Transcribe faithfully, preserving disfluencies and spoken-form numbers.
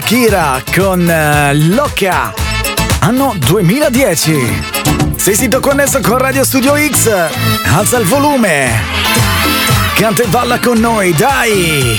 Shakira con uh, Loca, anno duemiladieci. Sei sito connesso con Radio Studio X, alza il volume, canta e balla con noi, dai!